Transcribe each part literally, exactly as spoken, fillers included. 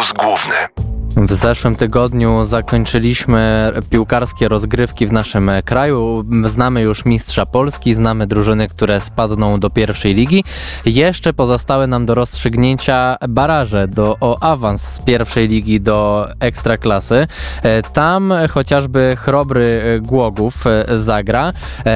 Fokus główny. W zeszłym tygodniu zakończyliśmy piłkarskie rozgrywki w naszym kraju. Znamy już mistrza Polski, znamy drużyny, które spadną do pierwszej ligi. Jeszcze pozostały nam do rozstrzygnięcia baraże do, o awans z pierwszej ligi do ekstraklasy. Tam chociażby Chrobry Głogów zagra,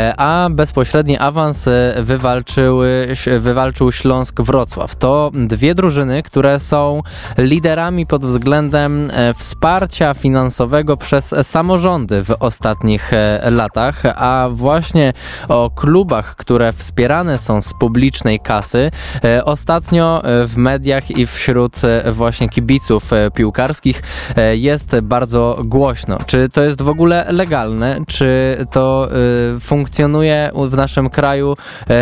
a bezpośredni awans wywalczyły, wywalczył Śląsk Wrocław. To dwie drużyny, które są liderami pod względem wsparcia finansowego przez samorządy w ostatnich latach, a właśnie o klubach, które wspierane są z publicznej kasy, ostatnio w mediach i wśród właśnie kibiców piłkarskich jest bardzo głośno. Czy to jest w ogóle legalne? Czy to funkcjonuje w naszym kraju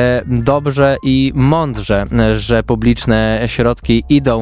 dobrze i mądrze, że publiczne środki idą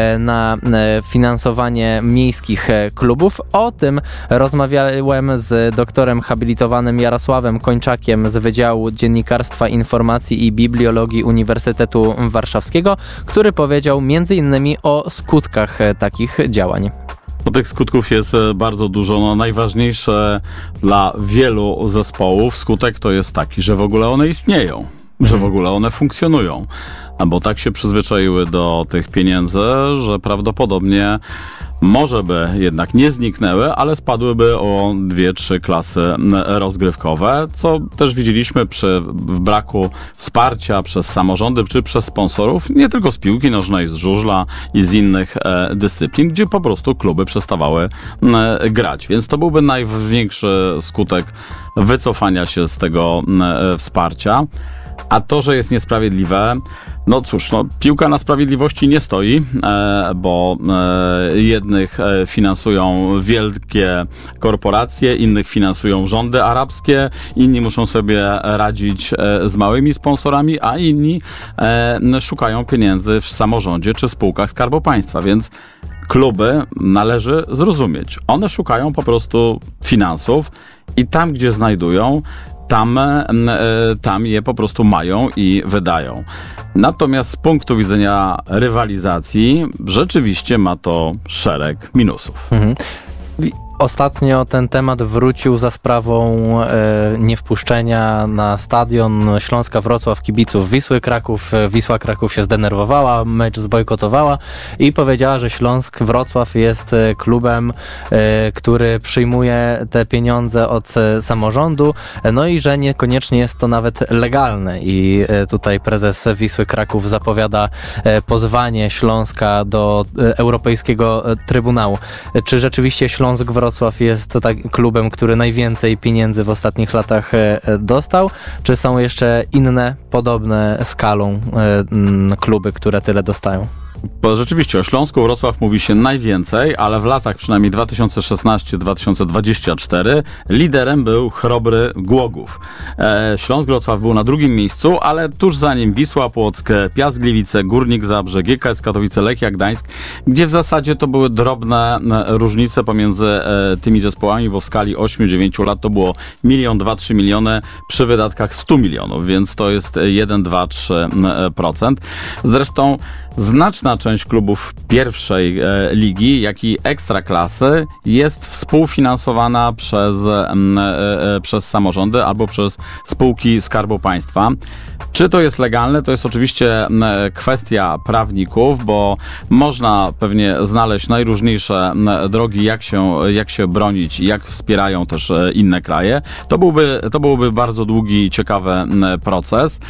na finansowanie miejskich klubów? O tym rozmawiałem z doktorem habilitowanym Jarosławem Kończakiem z Wydziału Dziennikarstwa, Informacji i Bibliologii Uniwersytetu Warszawskiego, który powiedział między innymi o skutkach takich działań. No, tych skutków jest bardzo dużo. No, najważniejsze dla wielu zespołów skutek to jest taki, że w ogóle one istnieją, że w ogóle one funkcjonują. Bo tak się przyzwyczaiły do tych pieniędzy, że prawdopodobnie może by jednak nie zniknęły, ale spadłyby o dwie, trzy klasy rozgrywkowe, co też widzieliśmy przy braku wsparcia przez samorządy czy przez sponsorów, nie tylko z piłki nożnej, z żużla i z innych e, dyscyplin, gdzie po prostu kluby przestawały e, grać. Więc to byłby największy skutek wycofania się z tego e, wsparcia. A to, że jest niesprawiedliwe, no cóż, no, piłka na sprawiedliwości nie stoi, e, bo e, jednych e, finansują wielkie korporacje, innych finansują rządy arabskie, inni muszą sobie radzić e, z małymi sponsorami, a inni e, szukają pieniędzy w samorządzie czy spółkach Skarbu Państwa, więc kluby należy zrozumieć. One szukają po prostu finansów i tam, gdzie znajdują, Tam, tam je po prostu mają i wydają. Natomiast z punktu widzenia rywalizacji rzeczywiście ma to szereg minusów. Mhm. Ostatnio ten temat wrócił za sprawą e, niewpuszczenia na stadion Śląska Wrocław kibiców Wisły Kraków. Wisła Kraków się zdenerwowała, mecz zbojkotowała i powiedziała, że Śląsk Wrocław jest klubem, e, który przyjmuje te pieniądze od samorządu, no i że niekoniecznie jest to nawet legalne. I e, tutaj prezes Wisły Kraków zapowiada e, pozwanie Śląska do e, Europejskiego Trybunału. E, czy rzeczywiście Śląsk Wrocław Wrocław jest tak klubem, który najwięcej pieniędzy w ostatnich latach dostał? Czy są jeszcze inne, podobne skalą kluby, które tyle dostają? Bo rzeczywiście o Śląsku Wrocław mówi się najwięcej, ale w latach przynajmniej dwa tysiące szesnasty do dwa tysiące dwudziestego czwartego liderem był Chrobry Głogów. E, Śląsk Wrocław był na drugim miejscu, ale tuż za nim Wisła Płock, Piast Gliwice, Górnik Zabrze, G K S Katowice, Lechia Gdańsk, gdzie w zasadzie to były drobne różnice pomiędzy e, tymi zespołami, bo w skali ośmiu do dziewięciu lat to było milion, dwa, trzy miliony przy wydatkach stu milionów, więc to jest jeden, dwa, trzy procent. Zresztą znaczna część klubów pierwszej e, ligi, jak i ekstraklasy jest współfinansowana przez, e, e, przez samorządy albo przez spółki Skarbu Państwa. Czy to jest legalne? To jest oczywiście kwestia prawników, bo można pewnie znaleźć najróżniejsze drogi, jak się, jak się bronić i jak wspierają też inne kraje. To byłby, to byłby bardzo długi i ciekawy proces.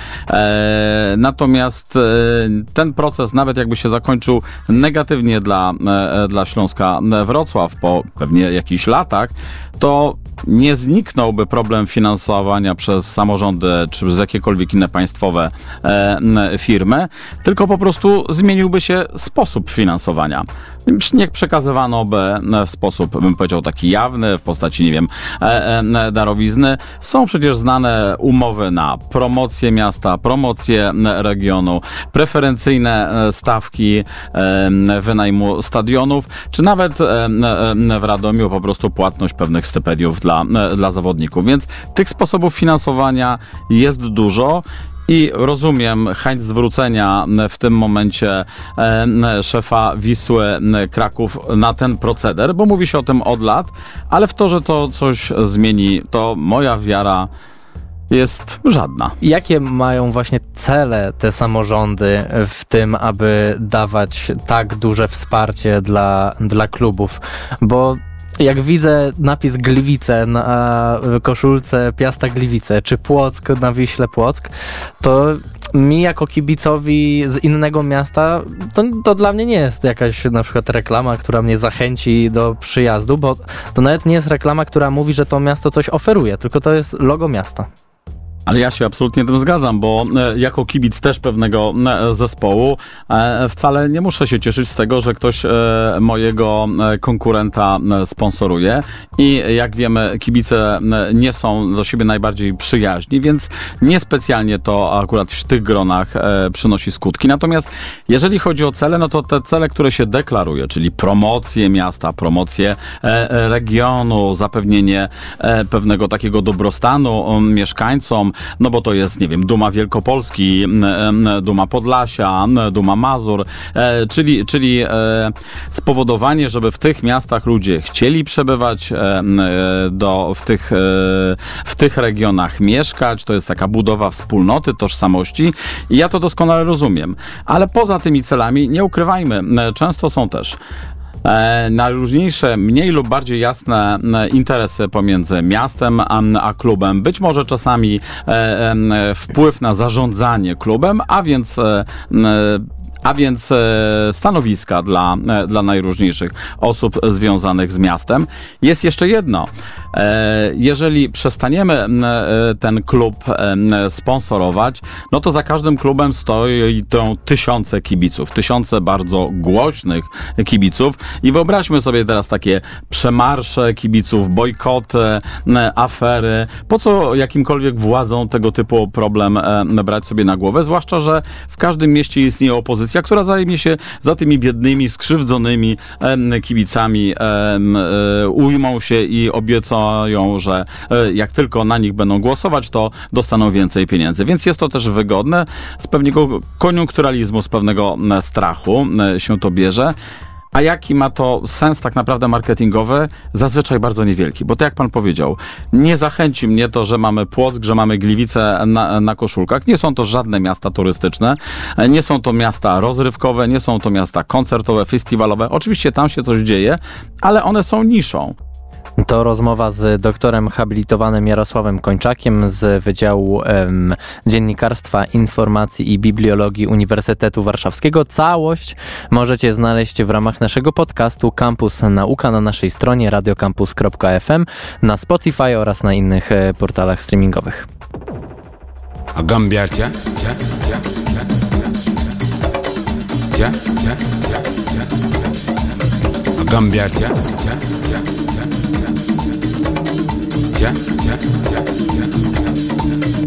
E, natomiast ten proces, nawet jakby się zakończył negatywnie dla, dla Śląska Wrocław po pewnie jakichś latach, to nie zniknąłby problem finansowania przez samorządy czy przez jakiekolwiek inne państwowe e, firmy, tylko po prostu zmieniłby się sposób finansowania. Nie przekazywano by w sposób, bym powiedział, taki jawny, w postaci, nie wiem, e, e, darowizny. Są przecież znane umowy na promocję miasta, promocję regionu, preferencyjne stawki e, wynajmu stadionów, czy nawet e, w Radomiu po prostu płatność pewnych stypendiów dla, dla zawodników. Więc tych sposobów finansowania jest dużo. I rozumiem chęć zwrócenia w tym momencie szefa Wisły Kraków na ten proceder, bo mówi się o tym od lat, ale w to, że to coś zmieni, to moja wiara jest żadna. Jakie mają właśnie cele te samorządy w tym, aby dawać tak duże wsparcie dla, dla klubów? Bo jak widzę napis Gliwice na koszulce Piasta Gliwice, czy Płock na Wiśle Płock, to mi jako kibicowi z innego miasta, to, to dla mnie nie jest jakaś na przykład reklama, która mnie zachęci do przyjazdu, bo to nawet nie jest reklama, która mówi, że to miasto coś oferuje, tylko to jest logo miasta. Ale ja się absolutnie tym zgadzam, bo e, jako kibic też pewnego e, zespołu e, wcale nie muszę się cieszyć z tego, że ktoś e, mojego e, konkurenta e, sponsoruje i jak wiemy, kibice e, nie są do siebie najbardziej przyjaźni, więc niespecjalnie to akurat w tych gronach e, przynosi skutki. Natomiast jeżeli chodzi o cele, no to te cele, które się deklaruje, czyli promocję miasta, promocję e, regionu, zapewnienie e, pewnego takiego dobrostanu e, mieszkańcom, no bo to jest, nie wiem, duma Wielkopolski, duma Podlasia, duma Mazur, czyli, czyli spowodowanie, żeby w tych miastach ludzie chcieli przebywać, do, w, tych, w tych regionach mieszkać, to jest taka budowa wspólnoty, tożsamości i ja to doskonale rozumiem. Ale poza tymi celami, nie ukrywajmy, często są też najróżniejsze, mniej lub bardziej jasne interesy pomiędzy miastem a, a klubem. Być może czasami e, e, wpływ na zarządzanie klubem, a więc e, a więc stanowiska dla, dla najróżniejszych osób związanych z miastem. Jest jeszcze jedno. Jeżeli przestaniemy ten klub sponsorować, no to za każdym klubem stoją tysiące kibiców, tysiące bardzo głośnych kibiców i wyobraźmy sobie teraz takie przemarsze kibiców, bojkoty, afery. Po co jakimkolwiek władzom tego typu problem brać sobie na głowę? Zwłaszcza, że w każdym mieście istnieje opozycja, która zajmie się za tymi biednymi, skrzywdzonymi e, kibicami, e, e, ujmą się i obiecają, że e, jak tylko na nich będą głosować, to dostaną więcej pieniędzy. Więc jest to też wygodne. Z pewnego koniunkturalizmu, z pewnego e, strachu e, się to bierze. A jaki ma to sens tak naprawdę marketingowy? Zazwyczaj bardzo niewielki, bo tak jak pan powiedział, nie zachęci mnie to, że mamy Płock, że mamy Gliwice na, na koszulkach. Nie są to żadne miasta turystyczne, nie są to miasta rozrywkowe, nie są to miasta koncertowe, festiwalowe. Oczywiście tam się coś dzieje, ale one są niszą. To rozmowa z doktorem habilitowanym Jarosławem Kończakiem z Wydziału um, Dziennikarstwa, Informacji i Bibliologii Uniwersytetu Warszawskiego. Całość możecie znaleźć w ramach naszego podcastu Campus Nauka na naszej stronie radiocampus kropka f m, na Spotify oraz na innych e, portalach streamingowych. Gambia, cia, cia, cia, cia, cia, cia, Gambia, cia, cia, cia. Yeah, yeah, yeah, yeah.